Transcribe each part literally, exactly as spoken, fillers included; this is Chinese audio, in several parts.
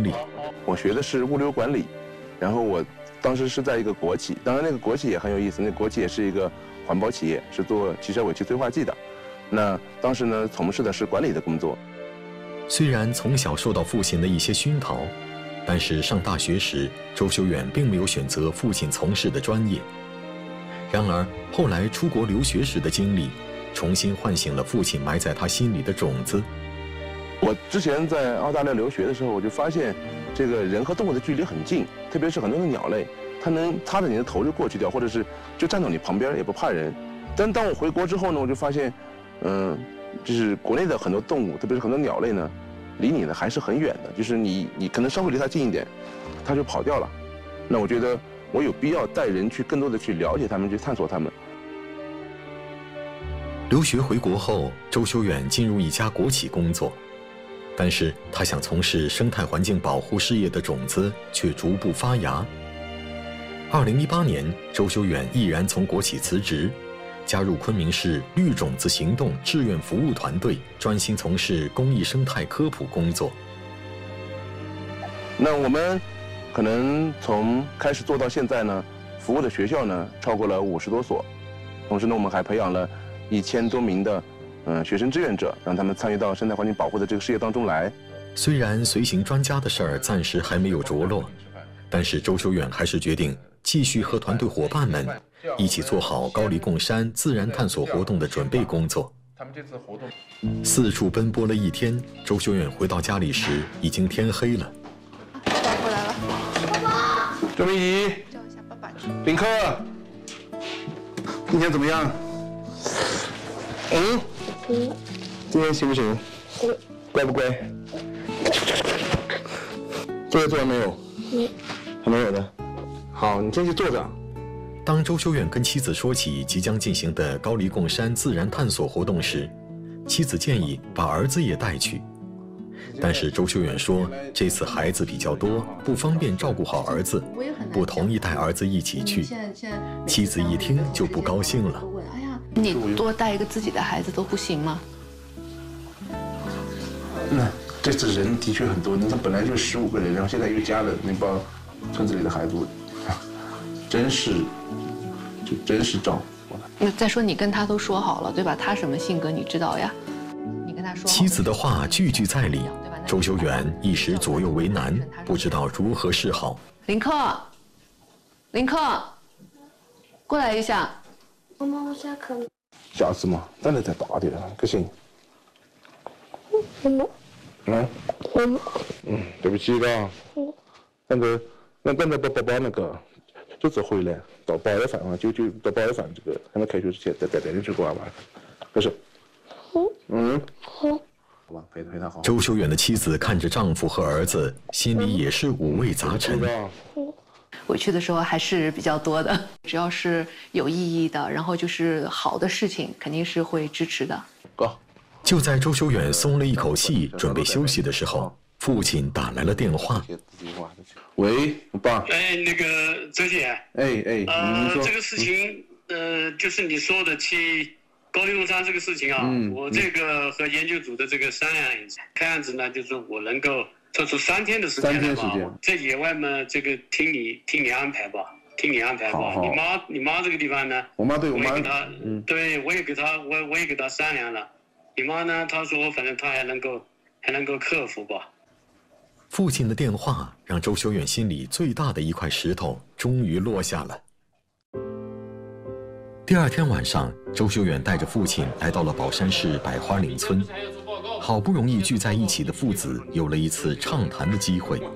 历。 我学的是物流管理，然后我当时是在一个国企，当然那个国企也很有意思，那国企也是一个环保企业，是做汽车尾气催化剂的。那当时呢，从事的是管理的工作。 虽然从小受到父亲的一些熏陶，但是上大学时，周修远并没有选择父亲从事的专业。然而后来出国留学时的经历，重新唤醒了父亲埋在他心里的种子。 我之前在澳大利亚留学的时候，我就发现，这个人和动物的距离很近，特别是很多的鸟类，它能擦着你的头就过去掉，或者是就站到你旁边也不怕人。但当我回国之后呢，我就发现，嗯，就是国内的很多动物，特别是很多鸟类呢，离你呢还是很远的，就是你你可能稍微离它近一点，它就跑掉了。那我觉得我有必要带人去更多的去了解它们，去探索它们。 留学回国后，周修远进入一家国企工作，但是他想从事生态环境保护事业的种子却逐步发芽。二零一八年，周修远毅然从国企辞职，加入昆明市绿种子行动志愿服务团队，专心从事公益生态科普工作。 那我们可能从开始做到现在呢，服务的学校呢超过了五十多所，同时呢，我们还培养了一千多名的嗯、呃、学生志愿者，让他们参与到生态环境保护的这个事业当中来。 虽然随行专家的事儿暂时还没有着落，但是周修远还是决定继续和团队伙伴们一起做好高黎贡山自然探索活动的准备工作。 他们这次活动四处奔波了一天，周修远回到家里时已经天黑了。 爸爸回来了，爸爸。 周明仪， 叫一下爸爸。 林克，今天怎么样？嗯， 嗯， 今天行不行？ 嗯， 乖不乖？作业做完没有？ 没。 还没有的。好，你先去坐着。 当周修远跟妻子说起即将进行的高黎贡山自然探索活动时，妻子建议把儿子也带去。但是周修远说，这次孩子比较多，不方便照顾好儿子，不同意带儿子一起去。妻子一听就不高兴了。 哎呀，你多带一个自己的孩子都不行吗？ 那这次人的确很多，那他本来就十五个人，然后现在又加了那帮村子里的孩子，真是就真是照顾。 那再说你跟他都说好了，对吧？他什么性格你知道呀？你跟他说。 妻子的话句句在理，周修远一时左右为难，不知道如何是好。 林克，林克，过来一下。 妈妈，我下课了。 下次嘛，等你再大点，可行？ 妈妈。 嗯。 妈妈。 嗯，对不起嘎。嗯。那个，那等到爸爸把那个这次回来到八月份啊，就就到八月份这个还没开学之前，再再带你去过玩玩，可是？ 嗯。 嗯。 好。 好吧，陪陪他好。 周修远的妻子看着丈夫和儿子，心里也是五味杂陈。 回去的时候还是比较多的，只要是有意义的，然后就是好的事情，肯定是会支持的。 哥， 就在周修远松了一口气，准备休息的时候，父亲打来了电话。 喂，我爸。 哎，那个周姐。 哎哎， 呃，这个事情，呃，就是你说的去高黎贡山这个事情啊， 嗯、 我这个和研究组的这个商量一下，看样子呢，就是我能够抽出三天的时间来吧，在野外嘛，这个听你听你安排吧，听你安排吧。 好好， 你妈你妈这个地方呢， 我妈对我妈， 我也给她， 嗯， 对我也给她，我我也给她商量了。你妈呢，她说反正她还能够还能够克服吧。 父亲的电话让周修远心里最大的一块石头终于落下了。第二天晚上，周修远带着父亲来到了宝山市百花岭村，好不容易聚在一起的父子有了一次畅谈的机会。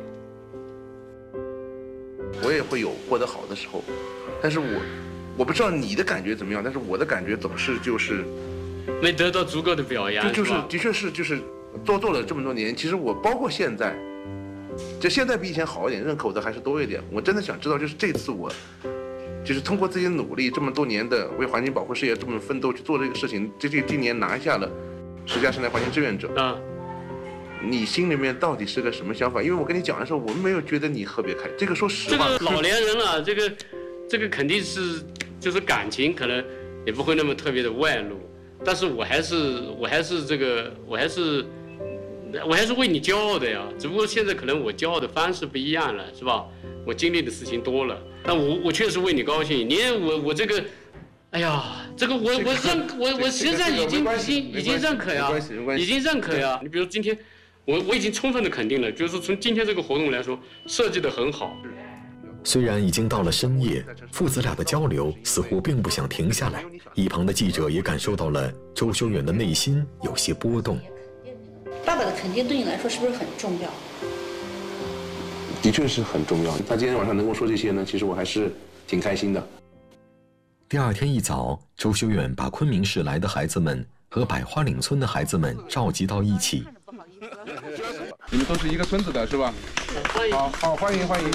我也会有过得好的时候，但是我我不知道你的感觉怎么样，但是我的感觉总是就是没得到足够的表扬， 就就是的确是就是做做了这么多年，其实我包括现在，就现在比以前好一点，认可我的还是多一点。我真的想知道，就是这次我。就是通过自己的努力，这么多年的为环境保护事业这么奋斗去做这个事情，这这今年拿下了十佳生态环境志愿者啊，你心里面到底是个什么想法？因为我跟你讲的时候，我们没有觉得你特别开，这个说实话， 这个老年人了，这个这个肯定是就是感情可能也不会那么特别的外露，但是我还是我还是这个我还是我还是为你骄傲的呀。只不过现在可能我骄傲的方式不一样了，是吧？我经历的事情多了，但我我确实为你高兴。你看我我这个，哎呀，这个我我认我我实际上已经已经已经认可呀，已经认可呀。你比如今天，我我已经充分的肯定了，就是从今天这个活动来说，设计的很好。 虽然已经到了深夜，父子俩的交流似乎并不想停下来。一旁的记者也感受到了周修远的内心有些波动。 爸爸的肯定对你来说是不是很重要？ 的确是很重要。他今天晚上能够说这些呢，其实我还是挺开心的。 第二天一早，周修远把昆明市来的孩子们和百花岭村的孩子们召集到一起。 你们都是一个村子的是吧？好好，欢迎欢迎。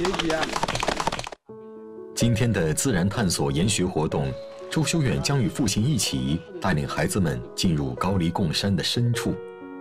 今天的自然探索研学活动，周修远将与父亲一起带领孩子们进入高黎贡山的深处。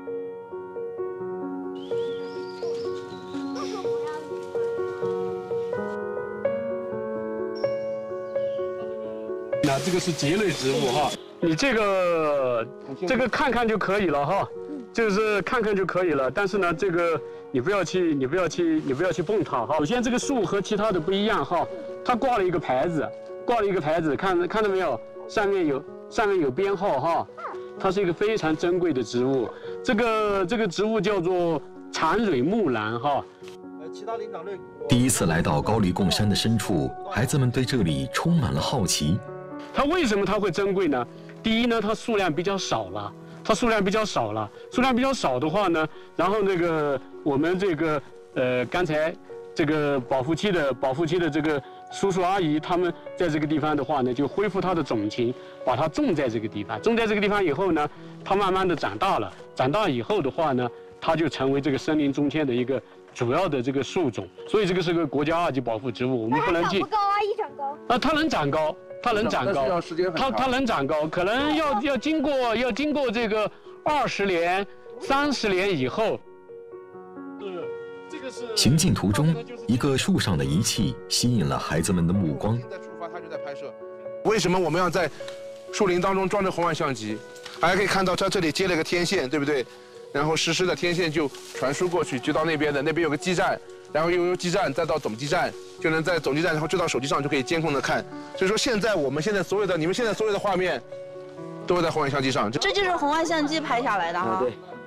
那这个是蕨类植物哈，你这个这个看看就可以了哈，就是看看就可以了。但是呢，这个你不要去，你不要去，你不要去碰它哈。首先，这个树和其他的不一样哈，它挂了一个牌子，挂了一个牌子，看看到没有？上面有上面有编号哈，它是一个非常珍贵的植物。这个这个植物叫做长蕊木兰哈。 其他领导队第一次来到高黎贡山的深处，孩子们对这里充满了好奇。 它为什么它会珍贵呢？第一呢，它数量比较少了，它数量比较少了，数量比较少的话呢，然后那个我们这个呃刚才这个保护期的保护期的这个叔叔阿姨他们在这个地方的话呢，就恢复它的种情，把它种在这个地方，种在这个地方以后呢，它慢慢的长大了，长大以后的话呢，它就成为这个森林中间的一个主要的这个树种，所以这个是个国家二级保护植物，我们不能去。 长不高啊，一长高。 啊，它能长高。它能长高，它它能长高，可能要要经过要经过这个二十年、三十年以后。 是，这个是。行进途中，一个树上的仪器吸引了孩子们的目光。 现在出发，他就在拍摄。为什么我们要在树林当中装着红外相机？大家可以看到，它这里接了个天线，对不对？然后实时的天线就传输过去，就到那边的，那边有个基站。然后又由基站再到总基站，就能在总基站，然后就到手机上就可以监控的看。所以说现在我们现在所有的，你们现在所有的画面，都在红外相机上。 这就是红外相机拍下来的哈。 对。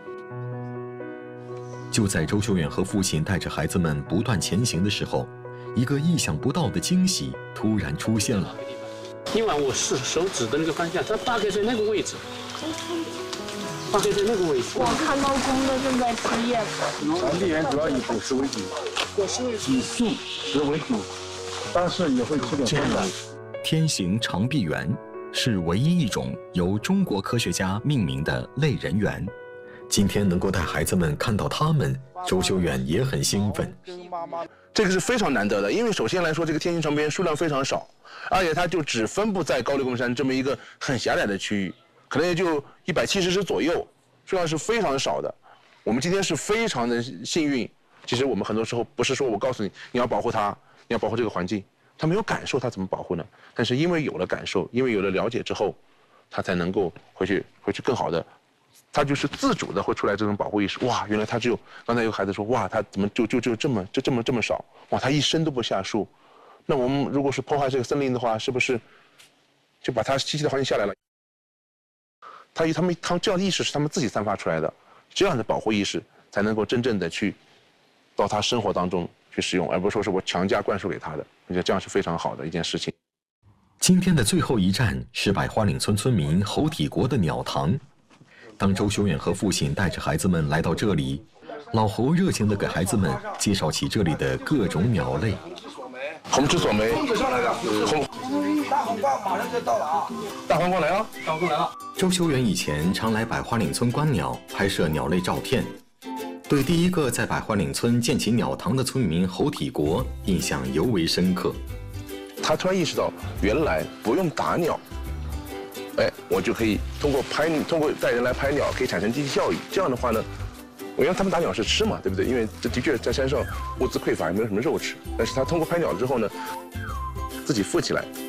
就在周修远和父亲带着孩子们不断前行的时候，一个意想不到的惊喜突然出现了。 今晚我是手指的那个方向，它大概在那个位置。大概在那个位置。 我看到公的正在吃叶子。 本地人主要以果实为主，果实为主，以素食为主，但是也会吃点荤的。 天行长臂猿是唯一一种由中国科学家命名的类人猿。今天能够带孩子们看到它们，周修远也很兴奋。 这个是非常难得的，因为首先来说，这个天行长臂猿数量非常少，而且它就只分布在高黎贡山这么一个很狭窄的区域。可能也就一百七十只左右，数量是非常少的。我们今天是非常的幸运。其实我们很多时候不是说我告诉你你要保护它，你要保护这个环境，他没有感受，他怎么保护呢？但是因为有了感受，因为有了了解之后，他才能够回去回去更好的，他就是自主的会出来这种保护意识。哇，原来他只有刚才有个孩子说，哇，他怎么就就就这么就这么这么少？哇，他一生都不下树。那我们如果是破坏这个森林的话，是不是就把它栖息的环境下来了？他他们他们这样的意识是他们自己散发出来的，这样的保护意识才能够真正的去到他生活当中去使用，而不是说是我强加灌输给他的。我觉得这样是非常好的一件事情。 今天的最后一站是百花岭村村民侯体国的鸟塘。当周修远和父亲带着孩子们来到这里，老侯热情地给孩子们介绍起这里的各种鸟类。 红翅索眉，红大黄瓜马上就到了啊！ 大黄瓜来了， 大黄瓜来了。 周修远以前常来百花岭村观鸟，拍摄鸟类照片，对第一个在百花岭村建起鸟塘的村民侯体国印象尤为深刻。 他突然意识到，原来不用打鸟，哎，我就可以通过拍，通过带人来拍鸟，可以产生经济效益。这样的话呢，我因为他们打鸟是吃嘛，对不对？因为这的确在山上物资匮乏，也没有什么肉吃。但是他通过拍鸟之后呢，自己富起来，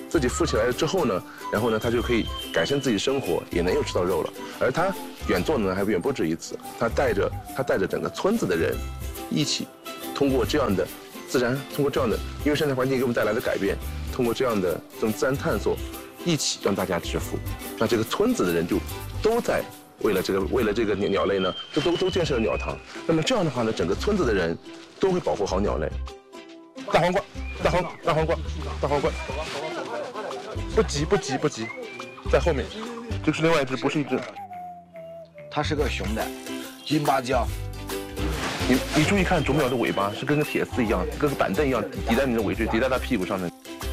自己富起来了之后呢，然后呢，他就可以改善自己生活，也能又吃到肉了。而他远做呢，还远不止一次，他带着他带着整个村子的人，一起，通过这样的自然，通过这样的，因为生态环境给我们带来的改变，通过这样的这种自然探索，一起让大家致富。那这个村子的人就都在为了这个为了这个鸟类呢，都都都建设了鸟塘。那么这样的话呢，整个村子的人都会保护好鸟类。大黄瓜，大黄大黄瓜，大黄瓜，不急不急不急，在后面，这是另外一只，不是一只。 它是个雄的，金芭蕉。 你你注意看啄木鸟的尾巴是跟个铁丝一样，跟个板凳一样抵在你的尾椎，抵在它屁股上的。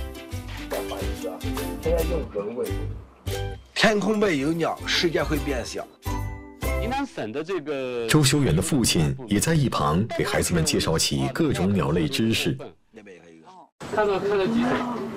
天空被有鸟，世界会变小。 云南省的这个周修远的父亲也在一旁给孩子们介绍起各种鸟类知识。 看到看到几种，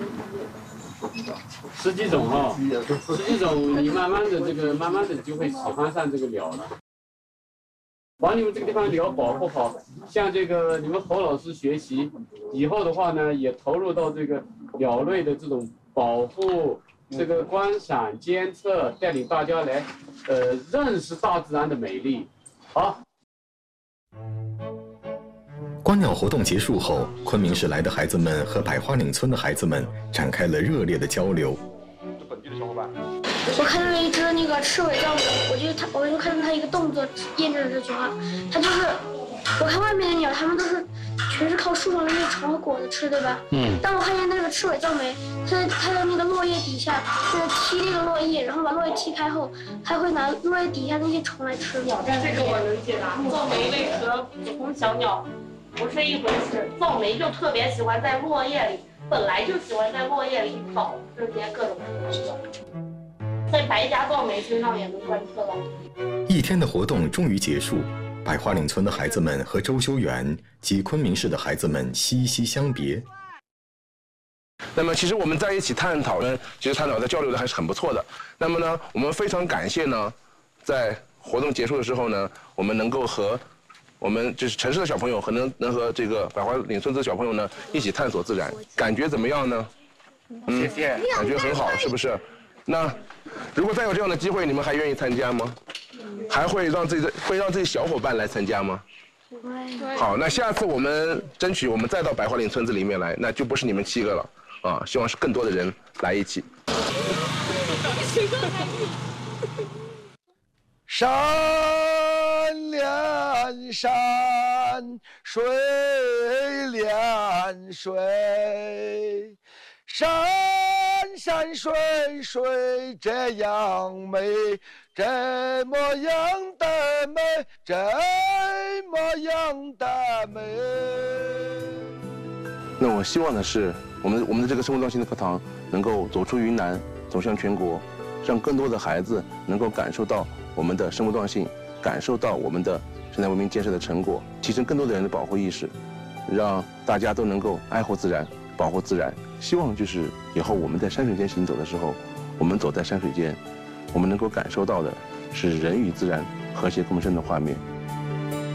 十几种哈、哦，十几种，你慢慢的这个，慢慢的就会喜欢上这个鸟了。把你们这个地方鸟保护好，像这个你们侯老师学习，以后的话呢，也投入到这个鸟类的这种保护、这个观赏、监测，带领大家来，呃，认识大自然的美丽。好。 观鸟活动结束后，昆明市来的孩子们和百花岭村的孩子们展开了热烈的交流。 本地的小伙伴， 我看到了一只那个赤尾藏獒，我觉得它，我就看到它一个动作验证了这句话。它就是，我看外面的鸟，它们都是全是靠树上的那个虫和果子吃，对吧？嗯。但我看见那个赤尾藏獒，它在它的那个落叶底下，就是踢那个落叶，然后把落叶踢开后，还会拿落叶底下那些虫来吃。 这个我能解答。藏獒类和普通小鸟不是一回事，藏獒就特别喜欢在落叶里，本来就喜欢在落叶里找这些各种吃的，在白颊藏獒身上也能观测到。 一天的活动终于结束，百花岭村的孩子们和周修远及昆明市的孩子们惜惜相别。 那么其实我们在一起探讨呢，其实探讨的交流的还是很不错的。那么呢，我们非常感谢呢，在活动结束的时候呢，我们能够和我们就是城市的小朋友和能能和这个百花岭村子的小朋友呢一起探索自然，感觉怎么样呢？ 嗯，谢谢， 感觉很好，是不是？那如果再有这样的机会，你们还愿意参加吗？还会让自己的会让自己小伙伴来参加吗？好，那下次我们争取我们再到百花岭村子里面来，那就不是你们七个了啊，希望是更多的人来一起。 山连山，水连水，山山水水这样美，这么样的美，这么样的美。 那我希望的是，我们我们的这个生活壮新的课堂能够走出云南，走向全国，让更多的孩子能够感受到我们的生活壮性，感受到我们的生态文明建设的成果，提升更多的人的保护意识，让大家都能够爱护自然，保护自然。希望就是以后我们在山水间行走的时候，我们走在山水间，我们能够感受到的是人与自然和谐共生的画面。